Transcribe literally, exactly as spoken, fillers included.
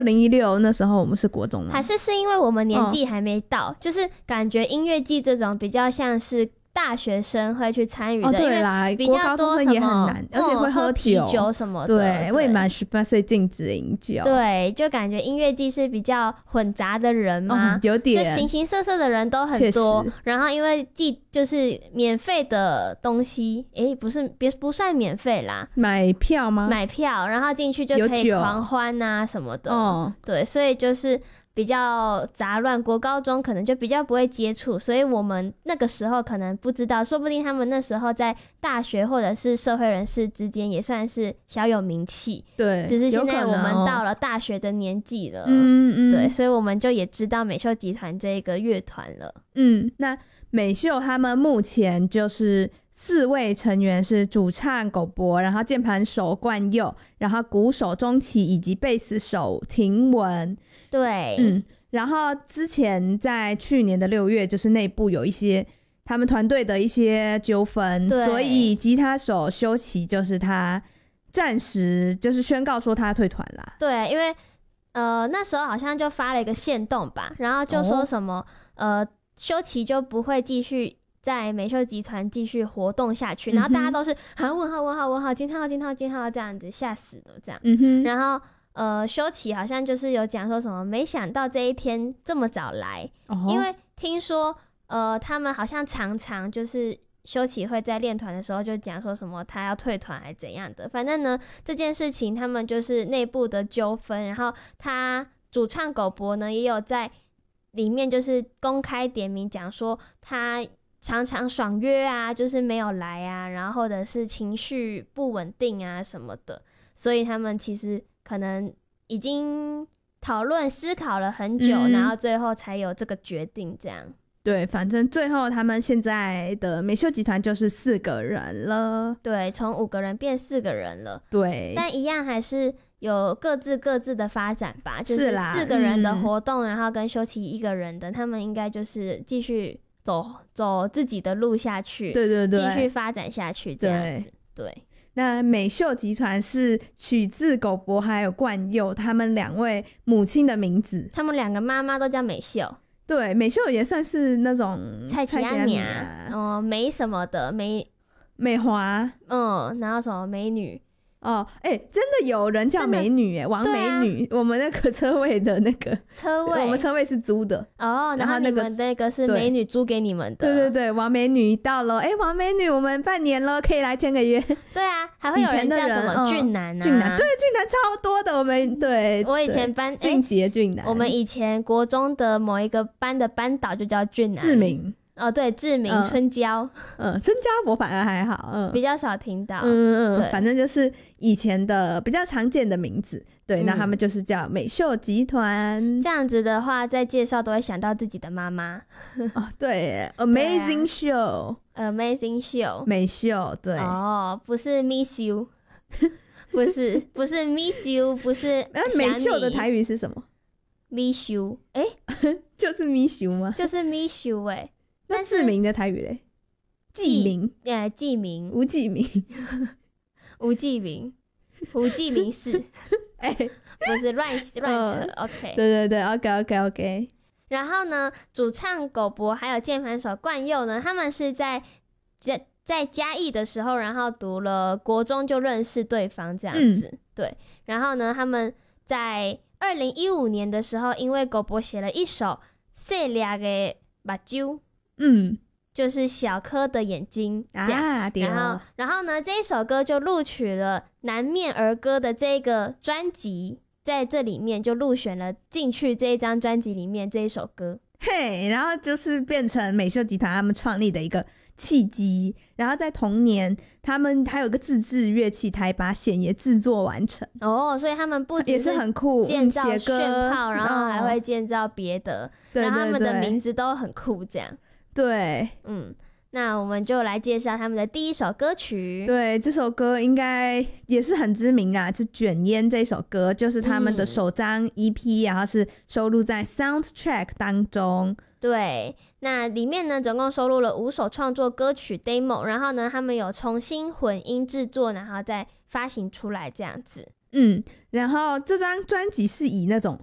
零一六那时候我们是国中吗？ 还是是因为我们年纪还没到、哦、就是感觉音乐季这种比较像是大学生会去参与的、哦、 对啦， 因为比较多什么也很难，而且会喝酒、 啤酒什么的。 对，未满十八岁禁止饮酒。 对，就感觉音乐季是比较混杂的人嘛、 哦、有点， 就形形色色的人都很多。然后因为季就是免费的东西，诶，不是别不算免费啦， 买票吗？ 买票，然后进去就可以狂欢啊什么的。 哦， 对，所以就是比较杂乱，国高中可能就比较不会接触，所以我们那个时候可能不知道，说不定他们那时候在大学或者是社会人士之间也算是小有名气。 对， 只是现在我们到了大学的年纪了， 嗯嗯， 对，所以我们就也知道美秀集团这个乐团了。 嗯，那美秀他们目前就是四位成员是主唱狗博，然后键盘手冠佑，然后鼓手钟琪以及贝斯手廷文。 对， 嗯，然后之前在去年的六月，就是内部有一些他们团队的一些纠纷，所以吉他手修齐就是他暂时就是宣告说他退团啦。 对，因为呃那时候好像就发了一个限动吧，然后就说什么、哦、呃修齐就不会继续在美秀集团继续活动下去，然后大家都是啊问号问号问号惊叹号惊叹号惊叹号这样子，吓死了这样。 嗯哼， 然后呃修齐好像就是有讲说什么没想到这一天这么早来、哦、因为听说呃他们好像常常就是修齐会在练团的时候就讲说什么他要退团还怎样的，反正呢这件事情他们就是内部的纠纷，然后他主唱狗博呢也有在里面就是公开点名讲说他常常爽约啊，就是没有来啊，然后或者是情绪不稳定啊什么的，所以他们其实可能已经讨论思考了很久、嗯、然后最后才有这个决定这样。 对，反正最后他们现在的美秀集团就是四个人了。 对，从五个人变四个人了。 对， 但一样还是有各自各自的发展吧，就是四个人的活动、嗯、然后跟修齐一个人的，他们应该就是继续走走自己的路下去， 对对对， 继续发展下去这样子。 对, 对， 那美秀集团是取自狗博还有冠佑他们两位母亲的名字， 他们两个妈妈都叫美秀。 对，美秀也算是那种蔡奇安米啊，哦，美什么的，美美华， 嗯，然后什么美女。 哦，哎、欸，真的有人叫美女哎，王美女、啊，我们那个车位的那个车位， 我们车位是租的哦，然后你们那个是美女租给你们的， 对对对，王美女到了，哎、欸，王美女，我们半年了，可以来签个约。 对啊，还会有人叫什么俊男啊， 俊男，对，俊男超多的，我们对， 我以前班俊杰俊男、 欸，我们以前国中的某一个班的班导就叫俊男， 志明。 哦，对，志明、嗯、春娇， 嗯，春娇我反而还好，嗯， 比较少听到， 嗯嗯，反正就是以前的比较常见的名字，对，嗯、那他们就是叫美秀集团。 这样子的话，在介绍都会想到自己的妈妈。 哦，对 ，Amazing Show，Amazing Show， 美秀，对， 哦，不是 Miss You， 不是不是 Miss You， 不是。 那美秀的台语是什么 ？Miss You， 哎、 欸，就是 Miss You 吗？ 就是 Miss You 哎、欸。 那志明的台语嘞？记名， 哎，记名， 吴记名， 吴记名，吴记名是，哎、欸，不是乱乱扯、呃、，OK， 对对对 ，OK OK OK。 然后呢，主唱狗博还有键盘手冠佑呢，他们是在在在嘉义的时候，然后读了国中就认识对方这样子，嗯、对。然后呢，他们在二零一五年的时候，因为狗博写了一首《细粒的目睭》。嗯，就是小颗的眼睛这样、啊、然后然后呢这一首歌就录取了南面儿歌的这个专辑，在这里面就入选了进去这一张专辑里面这一首歌， 嘿，然后就是变成美秀集团他们创立的一个契机，然后在同年他们还有一个自制乐器台把弦也制作完成哦，所以他们不只是很酷建造炫炮、嗯、然后还会建造别的、嗯、然后他们的名字都很酷这样， 对， 嗯，那我们就来介绍他们的第一首歌曲。 对，这首歌应该也是很知名啊，是《卷烟》这首歌，就是他们的首张 E P，、嗯、然后是收录在 Soundtrack 当中。 对，那里面呢总共收录了五首创作歌曲 demo， 然后呢他们有重新混音制作，然后再发行出来这样子。 嗯，然后这张专辑是以那种